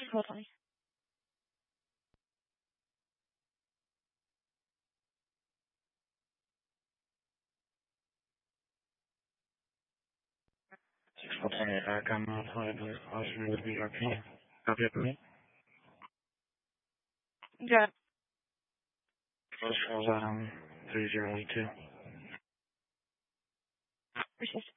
Hold on. Okay, come on, Austin would be okay. Copy up me. Good. First was 3082. Persist.